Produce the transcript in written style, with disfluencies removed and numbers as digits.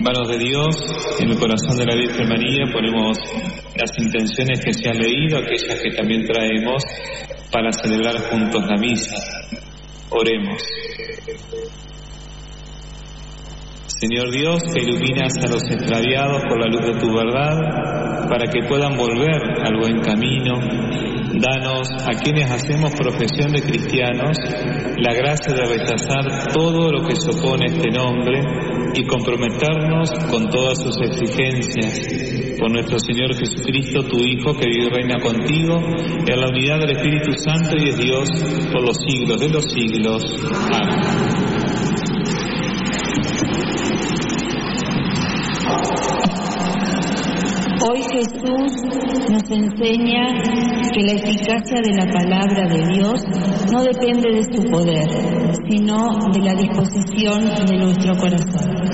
Manos de Dios, en el corazón de la Virgen María ponemos las intenciones que se han leído, aquellas que también traemos para celebrar juntos la misa. Oremos. Señor Dios, que iluminas a los extraviados por la luz de tu verdad, para que puedan volver al buen camino, danos a quienes hacemos profesión de cristianos la gracia de rechazar todo lo que se opone a este nombre y comprometernos con todas sus exigencias. Por nuestro Señor Jesucristo, tu Hijo, que vive y reina contigo, en la unidad del Espíritu Santo y es Dios por los siglos de los siglos. Amén. Hoy Jesús nos enseña que la eficacia de la palabra de Dios no depende de su poder, sino de la disposición de nuestro corazón.